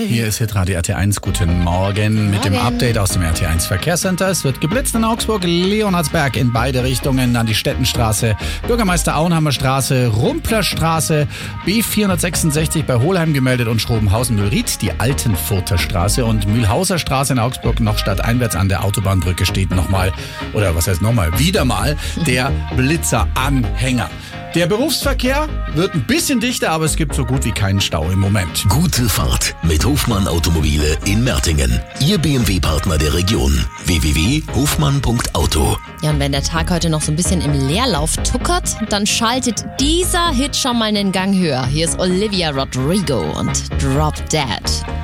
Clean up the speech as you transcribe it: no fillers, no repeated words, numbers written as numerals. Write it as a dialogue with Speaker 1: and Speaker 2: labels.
Speaker 1: Hier ist Hitradio RT1. Guten Morgen mit dem Update aus dem RT1 Verkehrscenter. Es wird geblitzt in Augsburg, Leonhardsberg in beide Richtungen, an die Stettenstraße, Bürgermeister Auenhammer Straße, Rumpler Straße, B466 bei Hohlheim gemeldet und Schrobenhausen-Mühlried, die Altenfurter Straße und Mühlhauser Straße in Augsburg noch stadteinwärts an der Autobahnbrücke steht wieder mal der Blitzeranhänger. Der Berufsverkehr wird ein bisschen dichter, aber es gibt so gut wie keinen Stau im Moment.
Speaker 2: Gute Fahrt mit Hofmann Automobile in Mertingen. Ihr BMW-Partner der Region. www.hofmann.auto.
Speaker 3: Ja, und wenn der Tag heute noch so ein bisschen im Leerlauf tuckert, dann schaltet dieser Hit schon mal einen Gang höher. Hier ist Olivia Rodrigo und Drop Dead.